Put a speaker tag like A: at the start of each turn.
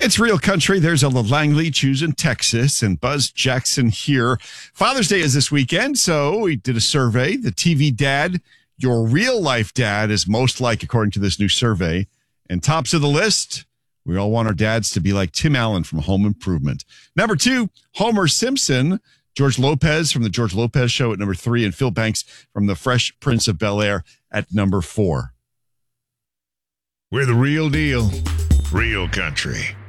A: It's Real Country. There's Ella Langley choosing Texas and Buzz Jackson here. Father's Day is this weekend, so we did a survey. The TV dad your real life dad is most like, according to this new survey. And tops of the list, we all want our dads to be like Tim Allen from Home Improvement. Number 2, Homer Simpson. George Lopez from The George Lopez Show at number 3, and Phil Banks from The Fresh Prince of Bel-Air at number 4.
B: We're the real deal. Real Country.